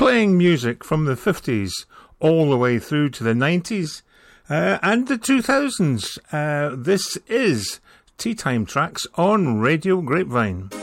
playing music from the 50s all the way through to the 90s and the 2000s. This is Tea Time Tracks on Radio Grapevine.